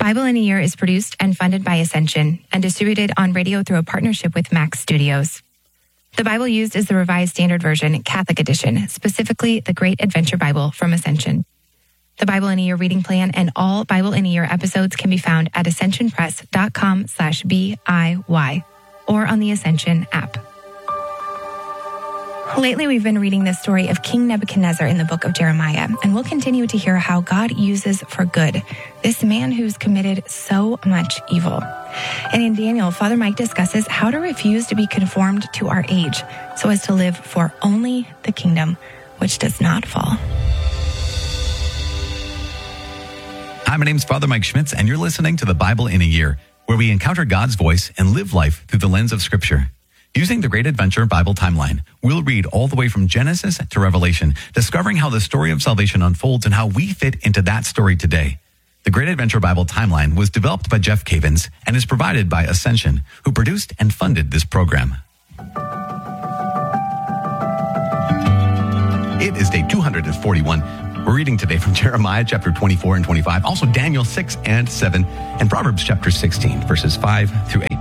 Bible in a Year is produced and funded by Ascension and distributed on radio through a partnership with Max Studios. The Bible used is the Revised Standard Version, Catholic Edition, specifically the Great Adventure Bible from Ascension. The Bible in a Year reading plan and all Bible in a Year episodes can be found at ascensionpress.com/BIY or on the Ascension app. Lately, we've been reading the story of King Nebuchadnezzar in the book of Jeremiah, and we'll continue to hear how God uses for good this man who's committed so much evil. And in Daniel, Father Mike discusses how to refuse to be conformed to our age so as to live for only the kingdom which does not fall. Hi, my name's Father Mike Schmitz, and you're listening to the Bible in a Year, where we encounter God's voice and live life through the lens of Scripture. Using the Great Adventure Bible timeline, we'll read all the way from Genesis to Revelation, discovering how the story of salvation unfolds and how we fit into that story today. The Great Adventure Bible timeline was developed by Jeff Cavins and is provided by Ascension, who produced and funded this program. It is day 241. We're reading today from Jeremiah chapter 24 and 25, also Daniel 6 and 7, and Proverbs chapter 16, verses 5 through 8.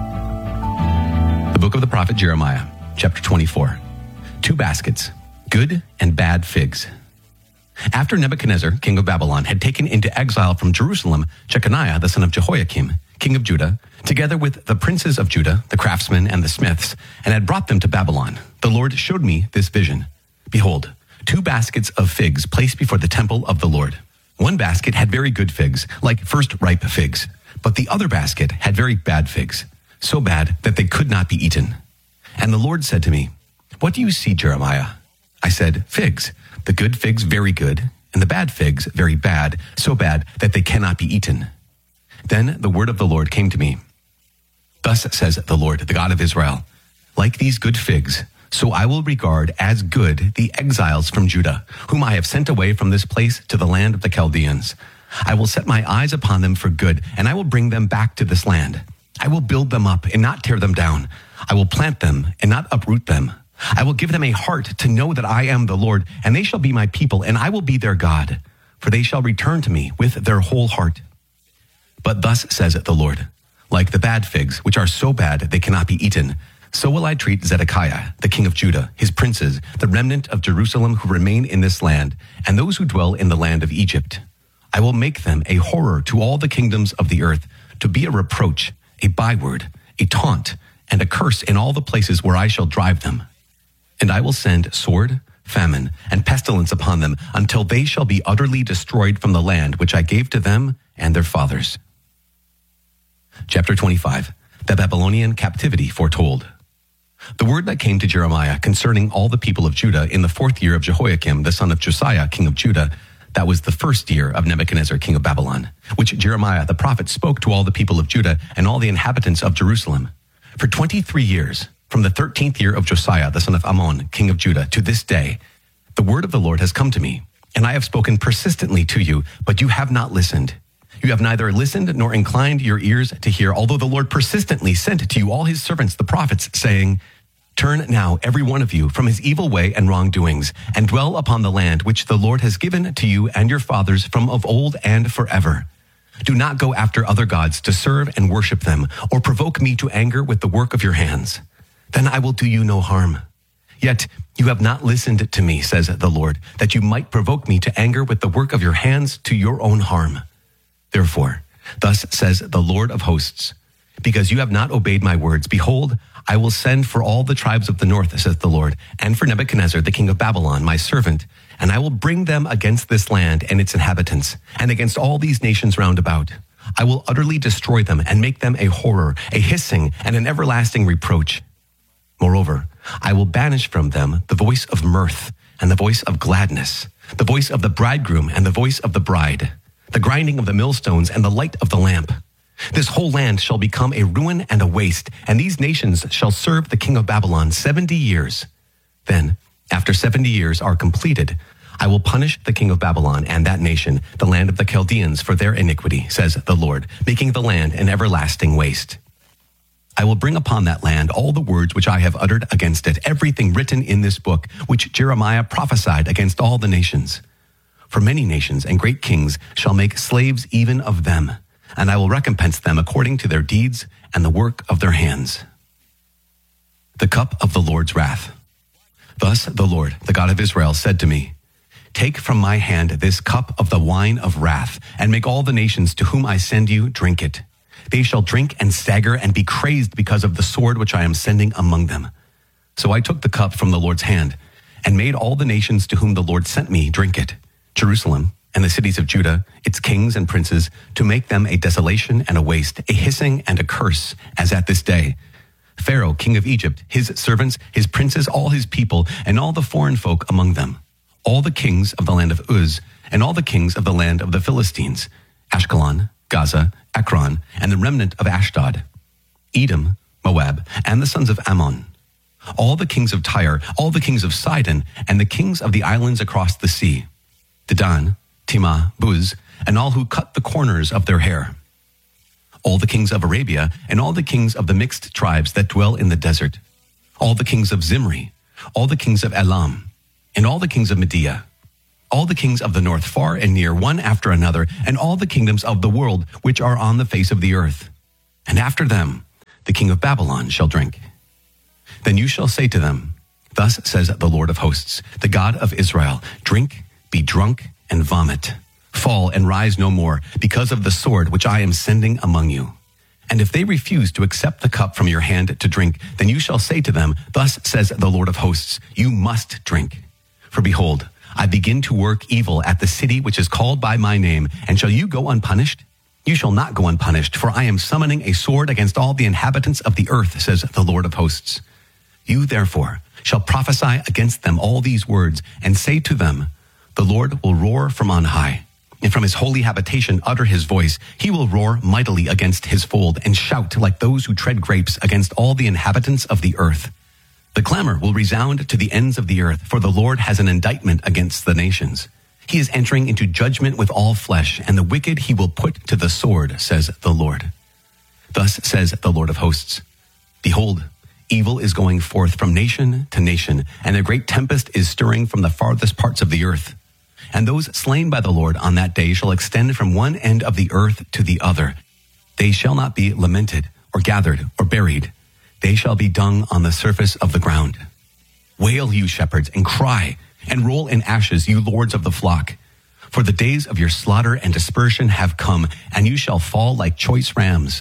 The book of the prophet Jeremiah, chapter 24. 2 baskets, good and bad figs. After Nebuchadnezzar, king of Babylon, had taken into exile from Jerusalem Jeconiah, the son of Jehoiakim, king of Judah, together with the princes of Judah, the craftsmen and the smiths, and had brought them to Babylon, the Lord showed me this vision. Behold, 2 baskets of figs placed before the temple of the Lord. One basket had very good figs, like first ripe figs, but the other basket had very bad figs, so bad that they could not be eaten. And the Lord said to me, "What do you see, Jeremiah?" I said, "Figs, the good figs very good, and the bad figs very bad, so bad that they cannot be eaten." Then the word of the Lord came to me. "Thus says the Lord, the God of Israel, like these good figs, so I will regard as good the exiles from Judah, whom I have sent away from this place to the land of the Chaldeans. I will set my eyes upon them for good, and I will bring them back to this land. I will build them up and not tear them down. I will plant them and not uproot them. I will give them a heart to know that I am the Lord, and they shall be my people, and I will be their God, for they shall return to me with their whole heart. But thus says the Lord, like the bad figs, which are so bad they cannot be eaten, so will I treat Zedekiah, the king of Judah, his princes, the remnant of Jerusalem who remain in this land, and those who dwell in the land of Egypt. I will make them a horror to all the kingdoms of the earth, to be a reproach, a byword, a taunt, and a curse in all the places where I shall drive them. And I will send sword, famine, and pestilence upon them until they shall be utterly destroyed from the land which I gave to them and their fathers." Chapter 25, the Babylonian captivity foretold. The word that came to Jeremiah concerning all the people of Judah in the 4th year of Jehoiakim, the son of Josiah, king of Judah, that was the 1st year of Nebuchadnezzar, king of Babylon, which Jeremiah the prophet spoke to all the people of Judah and all the inhabitants of Jerusalem. For 23 years, from the 13th year of Josiah, the son of Ammon, king of Judah, to this day, the word of the Lord has come to me, and I have spoken persistently to you, but you have not listened. You have neither listened nor inclined your ears to hear, although the Lord persistently sent to you all his servants, the prophets, saying, "Turn now, every one of you, from his evil way and wrongdoings, and dwell upon the land which the Lord has given to you and your fathers from of old and forever. Do not go after other gods to serve and worship them, or provoke me to anger with the work of your hands. Then I will do you no harm. Yet you have not listened to me, says the Lord, that you might provoke me to anger with the work of your hands to your own harm. Therefore, thus says the Lord of hosts, because you have not obeyed my words, behold, I will send for all the tribes of the north, says the Lord, and for Nebuchadnezzar, the king of Babylon, my servant, and I will bring them against this land and its inhabitants, and against all these nations round about. I will utterly destroy them and make them a horror, a hissing, and an everlasting reproach. Moreover, I will banish from them the voice of mirth and the voice of gladness, the voice of the bridegroom and the voice of the bride, the grinding of the millstones and the light of the lamp. This whole land shall become a ruin and a waste, and these nations shall serve the king of Babylon 70 years. Then, after 70 years are completed, I will punish the king of Babylon and that nation, the land of the Chaldeans, for their iniquity, says the Lord, making the land an everlasting waste. I will bring upon that land all the words which I have uttered against it, everything written in this book, which Jeremiah prophesied against all the nations. For many nations and great kings shall make slaves even of them. and I will recompense them according to their deeds and the work of their hands. The cup of the Lord's wrath. Thus the Lord, the God of Israel, said to me, take from my hand this cup of the wine of wrath, and make all the nations to whom I send you drink it. They shall drink and stagger and be crazed because of the sword which I am sending among them. So I took the cup from the Lord's hand, and made all the nations to whom the Lord sent me drink it, Jerusalem and the cities of Judah, its kings and princes, to make them a desolation and a waste, a hissing and a curse, as at this day. Pharaoh, king of Egypt, his servants, his princes, all his people, and all the foreign folk among them, all the kings of the land of Uz, and all the kings of the land of the Philistines, Ashkelon, Gaza, Ekron, and the remnant of Ashdod, Edom, Moab, and the sons of Ammon, all the kings of Tyre, all the kings of Sidon, and the kings of the islands across the sea, Dedan, Timah, Buz, and all who cut the corners of their hair, all the kings of Arabia, and all the kings of the mixed tribes that dwell in the desert, all the kings of Zimri, all the kings of Elam, and all the kings of Media, all the kings of the north far and near, one after another, and all the kingdoms of the world which are on the face of the earth. And after them, the king of Babylon shall drink. Then you shall say to them, thus says the Lord of hosts, the God of Israel, drink, be drunk, and vomit. Fall and rise no more, because of the sword which I am sending among you. And if they refuse to accept the cup from your hand to drink, then you shall say to them, thus says the Lord of hosts, you must drink. For behold, I begin to work evil at the city which is called by my name, and shall you go unpunished? You shall not go unpunished, for I am summoning a sword against all the inhabitants of the earth, says the Lord of hosts. You therefore shall prophesy against them all these words, and say to them, the Lord will roar from on high, and from his holy habitation utter his voice. He will roar mightily against his fold, and shout like those who tread grapes against all the inhabitants of the earth. The clamor will resound to the ends of the earth, for the Lord has an indictment against the nations. He is entering into judgment with all flesh, and the wicked he will put to the sword, says the Lord. Thus says the Lord of hosts, behold, evil is going forth from nation to nation, and a great tempest is stirring from the farthest parts of the earth. And those slain by the Lord on that day shall extend from one end of the earth to the other. They shall not be lamented, or gathered, or buried. They shall be dung on the surface of the ground. Wail, you shepherds, and cry, and roll in ashes, you lords of the flock. For the days of your slaughter and dispersion have come, and you shall fall like choice rams.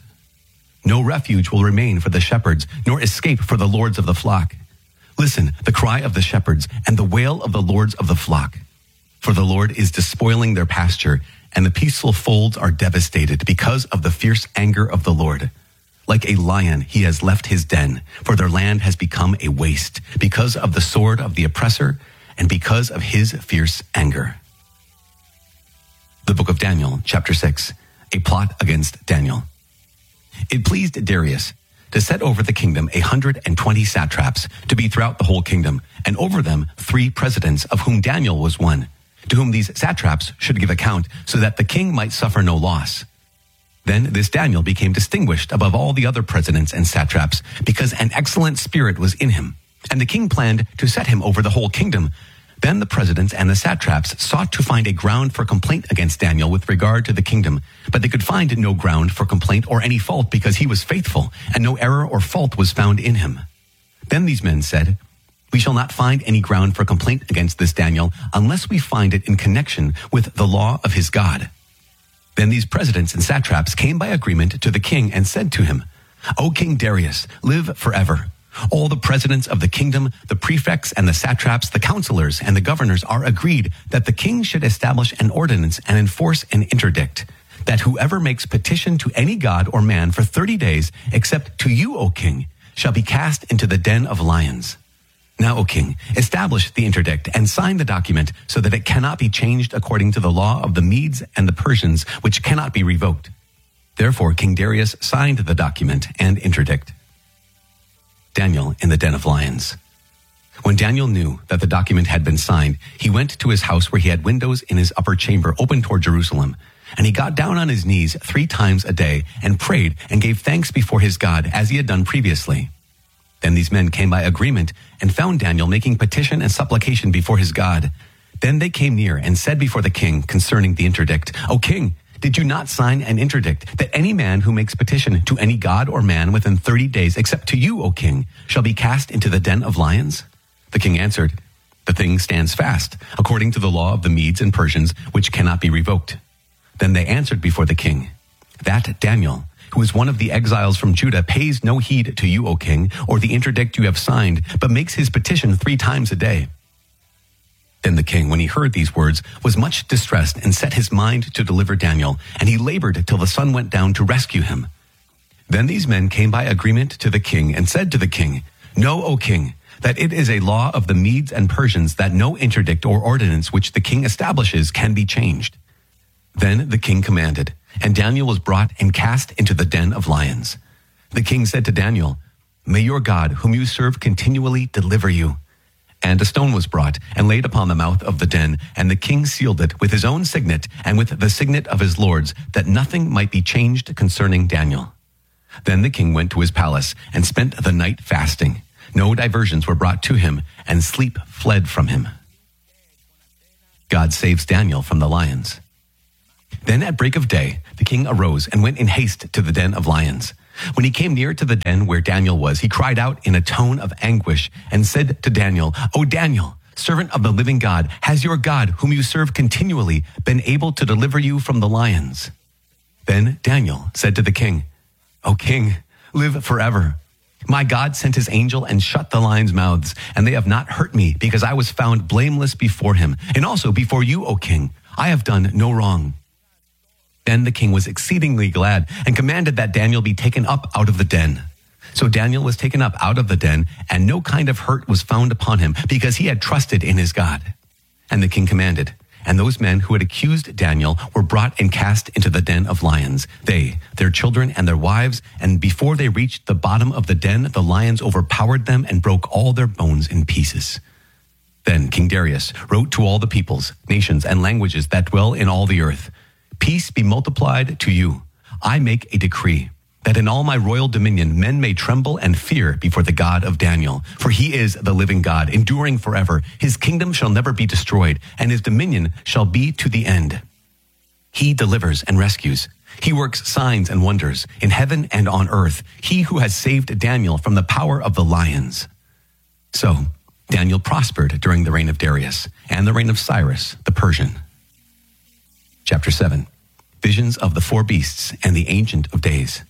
No refuge will remain for the shepherds, nor escape for the lords of the flock. Listen, the cry of the shepherds, and the wail of the lords of the flock. For the Lord is despoiling their pasture, and the peaceful folds are devastated because of the fierce anger of the Lord. Like a lion, he has left his den, for their land has become a waste, because of the sword of the oppressor, and because of his fierce anger. The book of Daniel, chapter 6, a plot against Daniel. It pleased Darius to set over the kingdom 120 satraps to be throughout the whole kingdom, and over them 3 presidents, of whom Daniel was one, to whom these satraps should give account, so that the king might suffer no loss. Then this Daniel became distinguished above all the other presidents and satraps, because an excellent spirit was in him, and the king planned to set him over the whole kingdom. Then the presidents and the satraps sought to find a ground for complaint against Daniel with regard to the kingdom, but they could find no ground for complaint or any fault, because he was faithful, and no error or fault was found in him. Then these men said, we shall not find any ground for complaint against this Daniel unless we find it in connection with the law of his God. Then these presidents and satraps came by agreement to the king and said to him, O King Darius, live forever. All the presidents of the kingdom, the prefects and the satraps, the counselors and the governors are agreed that the king should establish an ordinance and enforce an interdict, that whoever makes petition to any god or man for 30 days, except to you, O king, shall be cast into the den of lions. Now, O king, establish the interdict and sign the document so that it cannot be changed according to the law of the Medes and the Persians, which cannot be revoked. Therefore, King Darius signed the document and interdict. Daniel in the den of lions. When Daniel knew that the document had been signed, he went to his house where he had windows in his upper chamber open toward Jerusalem. And he got down on his knees 3 times a day and prayed and gave thanks before his God as he had done previously. Then these men came by agreement and found Daniel making petition and supplication before his God. Then they came near and said before the king concerning the interdict, O king, did you not sign an interdict that any man who makes petition to any god or man within 30 days, except to you, O king, shall be cast into the den of lions? The king answered, the thing stands fast, according to the law of the Medes and Persians, which cannot be revoked. Then they answered before the king, that Daniel, who is one of the exiles from Judah, pays no heed to you, O king, or the interdict you have signed, but makes his petition 3 times a day. Then the king, when he heard these words, was much distressed and set his mind to deliver Daniel, and he labored till the sun went down to rescue him. Then these men came by agreement to the king and said to the king, know, O king, that it is a law of the Medes and Persians that no interdict or ordinance which the king establishes can be changed. Then the king commanded, and Daniel was brought and cast into the den of lions. The king said to Daniel, may your God, whom you serve continually, deliver you. And a stone was brought and laid upon the mouth of the den, and the king sealed it with his own signet and with the signet of his lords, that nothing might be changed concerning Daniel. Then the king went to his palace and spent the night fasting. No diversions were brought to him, and sleep fled from him. God saves Daniel from the lions. Then at break of day, the king arose and went in haste to the den of lions. When he came near to the den where Daniel was, he cried out in a tone of anguish and said to Daniel, O Daniel, servant of the living God, has your God, whom you serve continually, been able to deliver you from the lions? Then Daniel said to the king, O king, live forever. My God sent his angel and shut the lions' mouths, and they have not hurt me, because I was found blameless before him, and also before you, O king. I have done no wrong. Then the king was exceedingly glad and commanded that Daniel be taken up out of the den. So Daniel was taken up out of the den, and no kind of hurt was found upon him, because he had trusted in his God. And the king commanded, and those men who had accused Daniel were brought and cast into the den of lions, they, their children, and their wives, and before they reached the bottom of the den, the lions overpowered them and broke all their bones in pieces. Then King Darius wrote to all the peoples, nations, and languages that dwell in all the earth, peace be multiplied to you. I make a decree that in all my royal dominion men may tremble and fear before the God of Daniel. For he is the living God, enduring forever. His kingdom shall never be destroyed, and his dominion shall be to the end. He delivers and rescues. He works signs and wonders in heaven and on earth. He who has saved Daniel from the power of the lions. So Daniel prospered during the reign of Darius and the reign of Cyrus the Persian. Chapter 7. Visions of the 4 beasts and the Ancient of Days.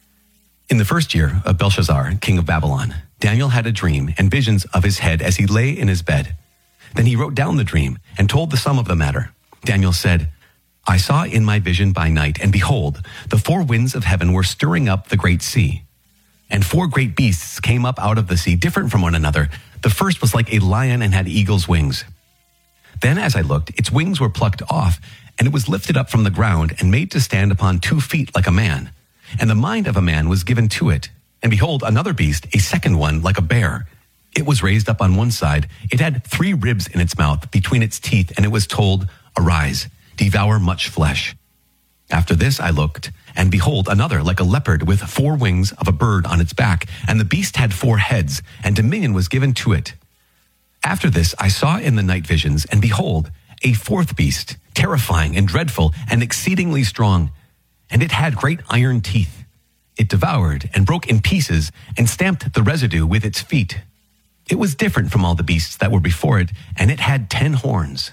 In the first year of Belshazzar, king of Babylon, Daniel had a dream and visions of his head as he lay in his bed. Then he wrote down the dream and told the sum of the matter. Daniel said, I saw in my vision by night, and behold, the 4 winds of heaven were stirring up the great sea. And 4 great beasts came up out of the sea, different from one another. The first was like a lion and had eagle's wings. Then as I looked, its wings were plucked off, and it was lifted up from the ground and made to stand upon 2 feet like a man. And the mind of a man was given to it. And behold, another beast, a second one like a bear. It was raised up on one side. It had 3 ribs in its mouth between its teeth, and it was told, arise, devour much flesh. After this I looked, and behold, another like a leopard with 4 wings of a bird on its back. And the beast had 4 heads, and dominion was given to it. After this I saw in the night visions, and behold, a 4th beast, terrifying and dreadful and exceedingly strong. And it had great iron teeth. It devoured and broke in pieces and stamped the residue with its feet. It was different from all the beasts that were before it, and it had 10 horns.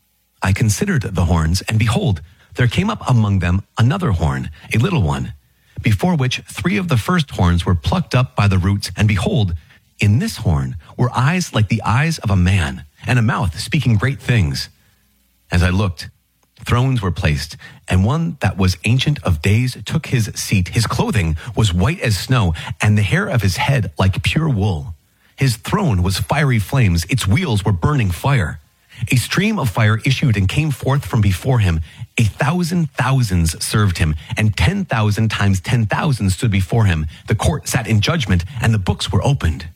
I considered the horns, and behold, there came up among them another horn, a little one, before which 3 of the first horns were plucked up by the roots, and behold, in this horn were eyes like the eyes of a man, and a mouth speaking great things. As I looked, thrones were placed, and one that was Ancient of Days took his seat. His clothing was white as snow, and the hair of his head like pure wool. His throne was fiery flames. Its wheels were burning fire. A stream of fire issued and came forth from before him. 1,000 thousands served him, and 10,000 times 10,000 stood before him. The court sat in judgment, and the books were opened.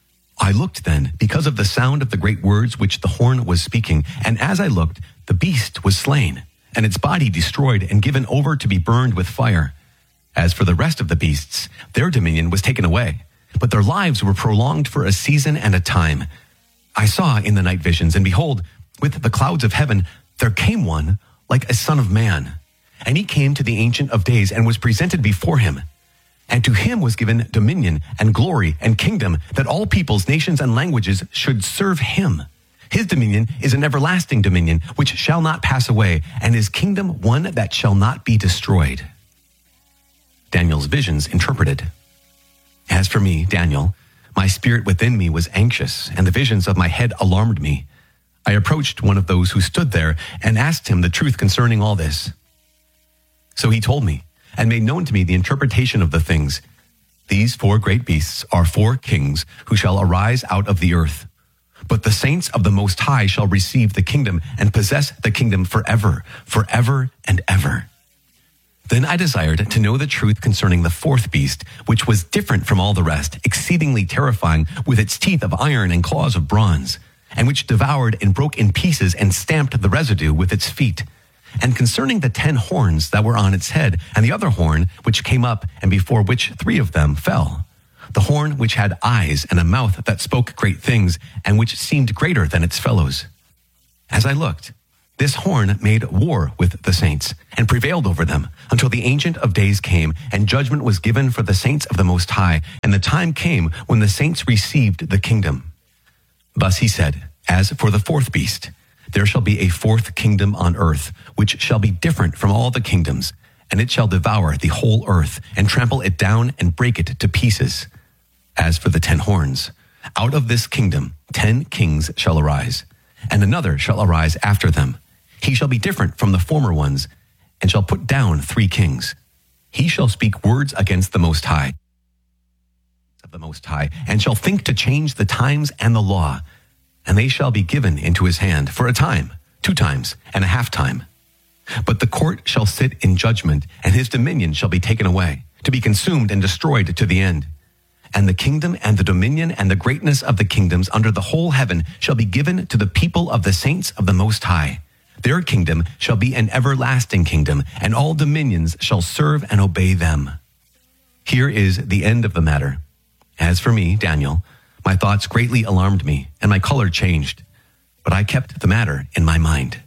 I looked then, because of the sound of the great words which the horn was speaking, and as I looked, the beast was slain, and its body destroyed and given over to be burned with fire. As for the rest of the beasts, their dominion was taken away, but their lives were prolonged for a season and a time. I saw in the night visions, and behold, with the clouds of heaven, there came one like a son of man. And he came to the Ancient of Days and was presented before him. And to him was given dominion and glory and kingdom, that all peoples, nations, and languages should serve him. His dominion is an everlasting dominion, which shall not pass away, and his kingdom one that shall not be destroyed. Daniel's visions interpreted. As for me, Daniel, my spirit within me was anxious, and the visions of my head alarmed me. I approached one of those who stood there and asked him the truth concerning all this. So he told me, and made known to me the interpretation of the things. These 4 great beasts are 4 kings who shall arise out of the earth. But the saints of the Most High shall receive the kingdom and possess the kingdom forever, forever and ever. Then I desired to know the truth concerning the 4th beast, which was different from all the rest, exceedingly terrifying, with its teeth of iron and claws of bronze, and which devoured and broke in pieces and stamped the residue with its feet. And concerning the 10 horns that were on its head, and the other horn which came up, and before which 3 of them fell. The horn which had eyes and a mouth that spoke great things, and which seemed greater than its fellows. As I looked, this horn made war with the saints, and prevailed over them, until the Ancient of Days came, and judgment was given for the saints of the Most High, and the time came when the saints received the kingdom. Thus he said, as for the 4th beast, there shall be a 4th kingdom on earth, which shall be different from all the kingdoms, and it shall devour the whole earth, and trample it down and break it to pieces. As for the 10 horns, out of this kingdom 10 kings shall arise, and another shall arise after them. He shall be different from the former ones, and shall put down 3 kings. He shall speak words against the Most High, and shall think to change the times and the law, and they shall be given into his hand for a time, 2 times, and a half time. But the court shall sit in judgment, and his dominion shall be taken away, to be consumed and destroyed to the end. And the kingdom and the dominion and the greatness of the kingdoms under the whole heaven shall be given to the people of the saints of the Most High. Their kingdom shall be an everlasting kingdom, and all dominions shall serve and obey them. Here is the end of the matter. As for me, Daniel, my thoughts greatly alarmed me, and my color changed, but I kept the matter in my mind.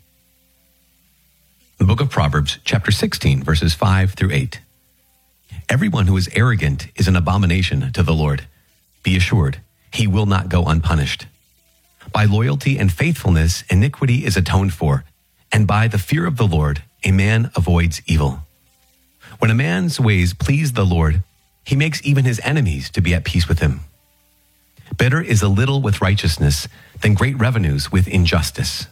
The book of Proverbs, chapter 16, verses 5 through 8. Everyone who is arrogant is an abomination to the Lord. Be assured, he will not go unpunished. By loyalty and faithfulness, iniquity is atoned for, and by the fear of the Lord, a man avoids evil. When a man's ways please the Lord, he makes even his enemies to be at peace with him. Better is a little with righteousness than great revenues with injustice.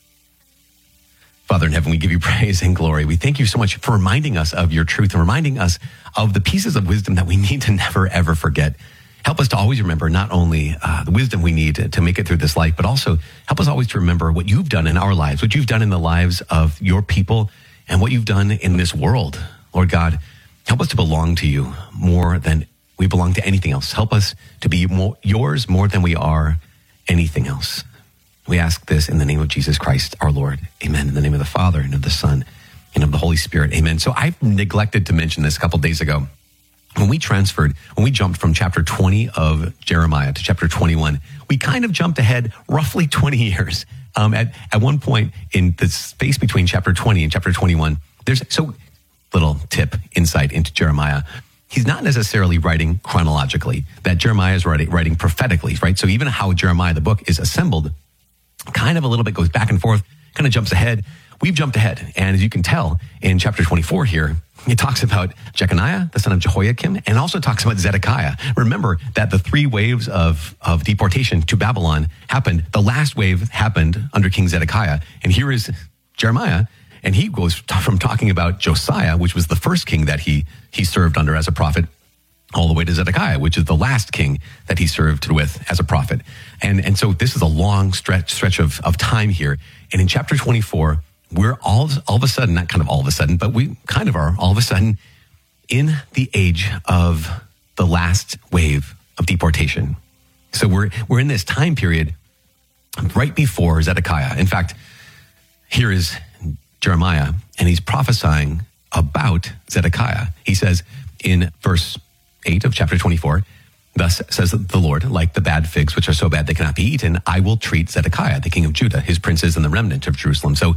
Father in heaven, we give you praise and glory. We thank you so much for reminding us of your truth and reminding us of the pieces of wisdom that we need to never, ever forget. Help us to always remember not only the wisdom we need to make it through this life, but also help us always to remember what you've done in our lives, what you've done in the lives of your people, and what you've done in this world. Lord God, help us to belong to you more than we belong to anything else. Help us to be yours more than we are anything else. We ask this in the name of Jesus Christ, our Lord. Amen. In the name of the Father, and of the Son, and of the Holy Spirit. Amen. So I neglected to mention this a couple days ago. When we jumped from chapter 20 of Jeremiah to chapter 21, we kind of jumped ahead roughly 20 years. At one point in the space between chapter 20 and chapter 21, little tip, insight into Jeremiah. He's not necessarily writing chronologically, that Jeremiah is writing prophetically, right? So even how Jeremiah, the book, is assembled, kind of a little bit goes back and forth, kind of jumps ahead. We've jumped ahead. And as you can tell in chapter 24 here, it talks about Jeconiah, the son of Jehoiakim, and also talks about Zedekiah. Remember that the 3 waves of deportation to Babylon happened. The last wave happened under King Zedekiah. And here is Jeremiah, and he goes from talking about Josiah, which was the first king that he served under as a prophet, all the way to Zedekiah, which is the last king that he served with as a prophet. And so this is a long stretch of time here. And in chapter 24, we're all of a sudden, not kind of all of a sudden, but we kind of are all of a sudden in the age of the last wave of deportation. So we're in this time period right before Zedekiah. In fact, here is Jeremiah, and he's prophesying about Zedekiah. He says in verse 8 of chapter 24, thus says the Lord, like the bad figs, which are so bad they cannot be eaten, I will treat Zedekiah, the king of Judah, his princes, and the remnant of Jerusalem. So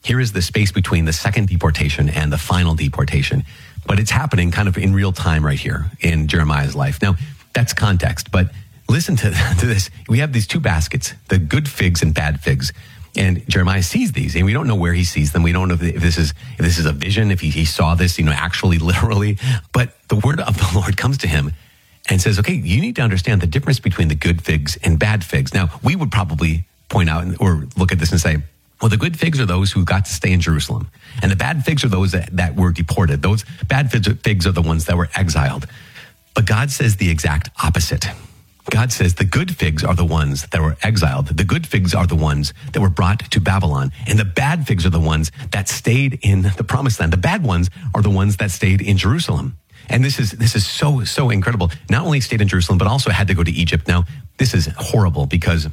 here is the space between the second deportation and the final deportation. But it's happening kind of in real time right here in Jeremiah's life. Now, that's context, but listen to this. We have these two baskets, the good figs and bad figs. And Jeremiah sees these, and we don't know where he sees them. We don't know if this is a vision, if he saw this, actually, literally. But the word of the Lord comes to him and says, okay, you need to understand the difference between the good figs and bad figs. Now, we would probably point out or look at this and say, well, the good figs are those who got to stay in Jerusalem. And the bad figs are those that were deported. Those bad figs are the ones that were exiled. But God says the exact opposite. God says the good figs are the ones that were exiled. The good figs are the ones that were brought to Babylon. And the bad figs are the ones that stayed in the promised land. The bad ones are the ones that stayed in Jerusalem. And this is so incredible. Not only stayed in Jerusalem, but also had to go to Egypt. Now, this is horrible because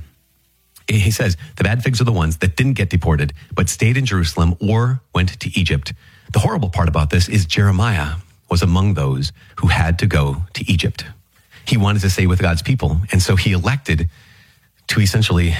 he says the bad figs are the ones that didn't get deported, but stayed in Jerusalem or went to Egypt. The horrible part about this is Jeremiah was among those who had to go to Egypt. He wanted to stay with God's people. And so he elected to essentially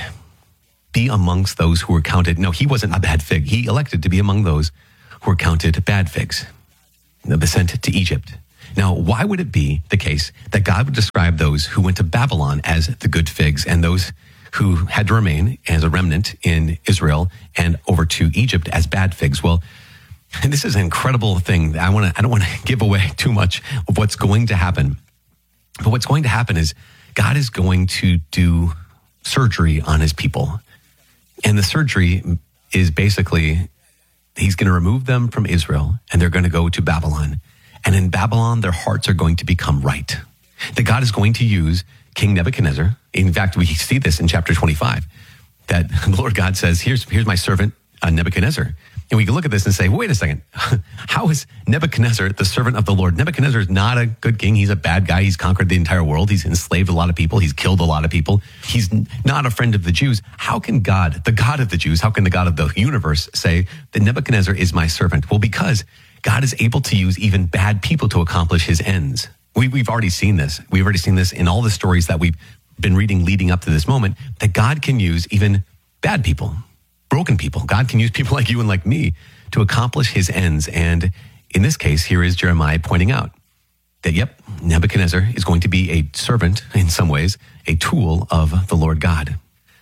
be amongst those who were counted. No, he wasn't a bad fig. He elected to be among those who were counted bad figs. They sent to Egypt. Now, why would it be the case that God would describe those who went to Babylon as the good figs and those who had to remain as a remnant in Israel and over to Egypt as bad figs? Well, this is an incredible thing. I don't want to give away too much of what's going to happen. But what's going to happen is God is going to do surgery on his people. And the surgery is basically, he's going to remove them from Israel and they're going to go to Babylon. And in Babylon, their hearts are going to become right. That God is going to use King Nebuchadnezzar. In fact, we see this in chapter 25, that the Lord God says, here's my servant Nebuchadnezzar. And we can look at this and say, wait a second, how is Nebuchadnezzar the servant of the Lord? Nebuchadnezzar is not a good king. He's a bad guy. He's conquered the entire world. He's enslaved a lot of people. He's killed a lot of people. He's not a friend of the Jews. How can God, the God of the Jews, how can the God of the universe say that Nebuchadnezzar is my servant? Well, because God is able to use even bad people to accomplish his ends. We've already seen this. We've already seen this in all the stories that we've been reading leading up to this moment, that God can use even bad people, broken people. God can use people like you and like me to accomplish his ends. And in this case, here is Jeremiah pointing out that, yep, Nebuchadnezzar is going to be a servant, in some ways, a tool of the Lord God.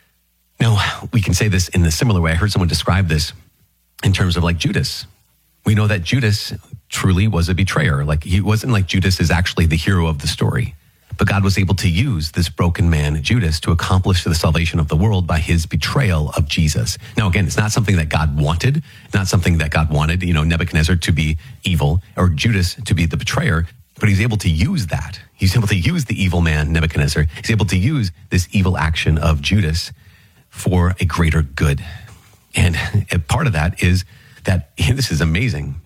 Now, we can say this in a similar way. I heard someone describe this in terms of like Judas. We know that Judas truly was a betrayer. Like, he wasn't like Judas is actually the hero of the story. But God was able to use this broken man, Judas, to accomplish the salvation of the world by his betrayal of Jesus. Now, again, it's not something that God wanted. It's not something that God wanted, Nebuchadnezzar to be evil or Judas to be the betrayer. But he's able to use that. He's able to use the evil man, Nebuchadnezzar. He's able to use this evil action of Judas for a greater good. And a part of that is that, this is amazing,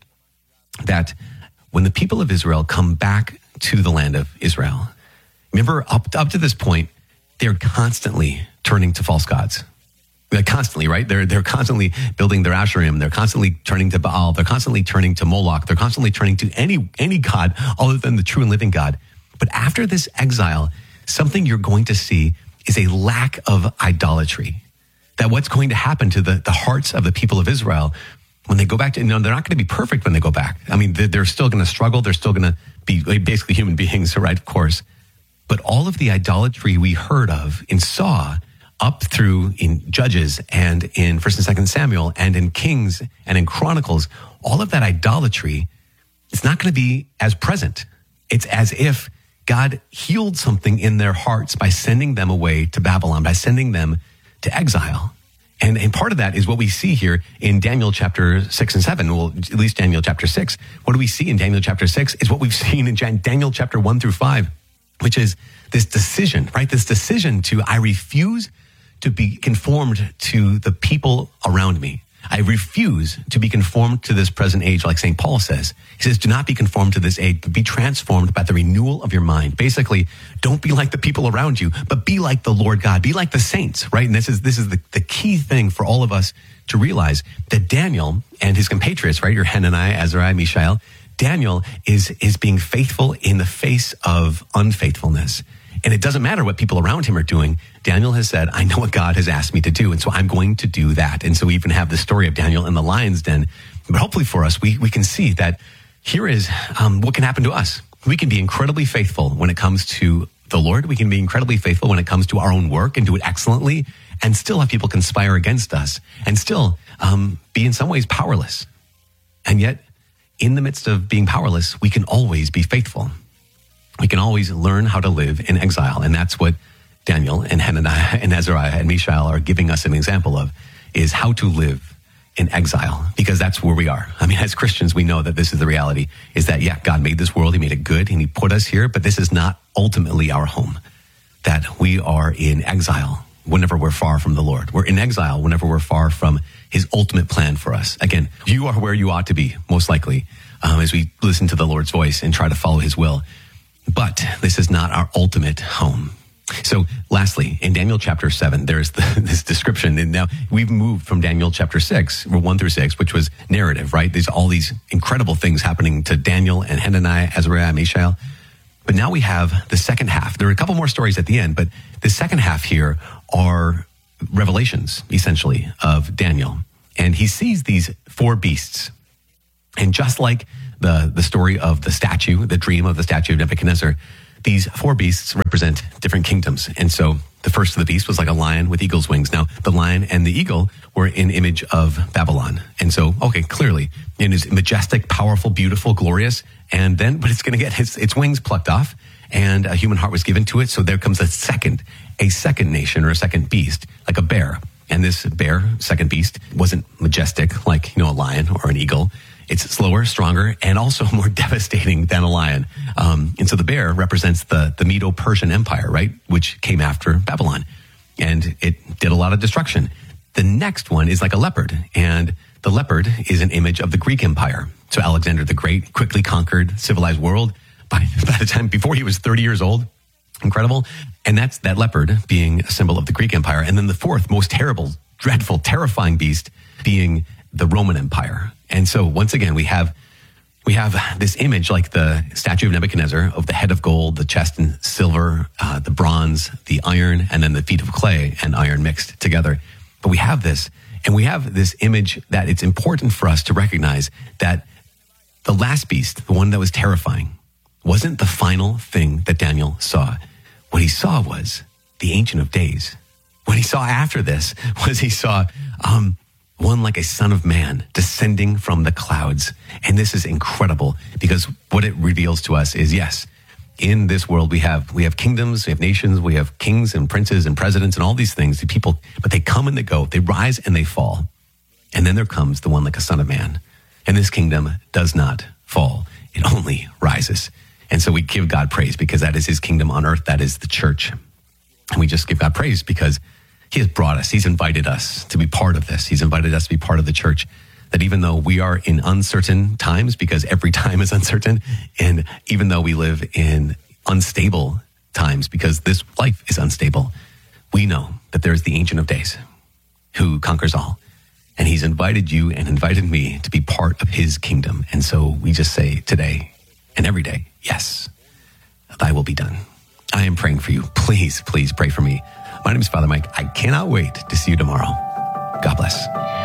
that when the people of Israel come back to the land of Israel, remember, up to this point, they're constantly turning to false gods. Like constantly, right? They're constantly building their Asherim. They're constantly turning to Baal. They're constantly turning to Moloch. They're constantly turning to any god other than the true and living God. But after this exile, something you're going to see is a lack of idolatry. That what's going to happen to the hearts of the people of Israel when they go back to, they're not going to be perfect when they go back. I mean, they're still going to struggle. They're still going to be basically human beings, right? Of course. But all of the idolatry we heard of and saw up through in Judges and in 1st and 2nd Samuel and in Kings and in Chronicles, all of that idolatry, it's not going to be as present. It's as if God healed something in their hearts by sending them away to Babylon, by sending them to exile. And part of that is what we see here in Daniel chapter 6 and 7, well, at least Daniel chapter 6. What do we see in Daniel chapter 6 is what we've seen in Daniel chapter 1 through 5, which is this decision, right? This decision I refuse to be conformed to the people around me. I refuse to be conformed to this present age, like St. Paul says. He says, do not be conformed to this age, but be transformed by the renewal of your mind. Basically, don't be like the people around you, but be like the Lord God. Be like the saints, right? And this is the key thing for all of us to realize, that Daniel and his compatriots, right? Your Hananiah, Azariah, Mishael, Daniel is being faithful in the face of unfaithfulness. And it doesn't matter what people around him are doing. Daniel has said, I know what God has asked me to do, and so I'm going to do that. And so we even have the story of Daniel in the lion's den. But hopefully for us, we can see that here is what can happen to us. We can be incredibly faithful when it comes to the Lord. We can be incredibly faithful when it comes to our own work and do it excellently, and still have people conspire against us, and still be in some ways powerless. And yet, in the midst of being powerless, we can always be faithful. We can always learn how to live in exile. And that's what Daniel and Hananiah and Azariah and Mishael are giving us an example of, is how to live in exile, because that's where we are. I mean, as Christians, we know that this is the reality, is that, yeah, God made this world, he made it good, and he put us here, but this is not ultimately our home, that we are in exile whenever we're far from the Lord. We're in exile whenever we're far from his ultimate plan for us. Again, you are where you ought to be, most likely, as we listen to the Lord's voice and try to follow his will. But this is not our ultimate home. So lastly, in Daniel chapter 7, there's this description. And now we've moved from Daniel chapter 6, 1 through 6, which was narrative, right? There's all these incredible things happening to Daniel and Hananiah, Azariah, Mishael. But now we have the second half. There are a couple more stories at the end, but the second half here are revelations, essentially, of Daniel. And he sees these four beasts. And just like the story of the statue, the dream of the statue of Nebuchadnezzar, these four beasts represent different kingdoms. And so the first of the beast was like a lion with eagle's wings. Now, the lion and the eagle were an image of Babylon. And so, okay, clearly, it is majestic, powerful, beautiful, glorious. And then, but it's going to get its wings plucked off, and a human heart was given to it. So there comes a second nation or a second beast, like a bear. And this bear, second beast, wasn't majestic like, a lion or an eagle. It's slower, stronger, and also more devastating than a lion. And so the bear represents the Medo-Persian Empire, right? Which came after Babylon. And it did a lot of destruction. The next one is like a leopard. And the leopard is an image of the Greek Empire. So Alexander the Great quickly conquered civilized world by the time before he was 30 years old. Incredible. And that's that leopard being a symbol of the Greek Empire. And then the fourth most terrible, dreadful, terrifying beast being the Roman Empire. And so once again, we have this image like the statue of Nebuchadnezzar of the head of gold, the chest in silver, the bronze, the iron, and then the feet of clay and iron mixed together. But we have this, and we have this image that it's important for us to recognize that the last beast, the one that was terrifying, wasn't the final thing that Daniel saw. What he saw was the Ancient of Days. What he saw after this was he saw one like a son of man descending from the clouds. And this is incredible because what it reveals to us is, yes, in this world we have kingdoms, we have nations, we have kings and princes and presidents and all these things, the people, but they come and they go, they rise and they fall. And then there comes the one like a son of man. And this kingdom does not fall. It only rises. And so we give God praise because that is his kingdom on earth. That is the church. And we just give God praise because he has brought us. He's invited us to be part of this. He's invited us to be part of the church. That even though we are in uncertain times, because every time is uncertain, and even though we live in unstable times, because this life is unstable, we know that there is the Ancient of Days who conquers all. And he's invited you and invited me to be part of his kingdom. And so we just say today and every day, yes, thy will be done. I am praying for you. Please, please pray for me. My name is Father Mike. I cannot wait to see you tomorrow. God bless.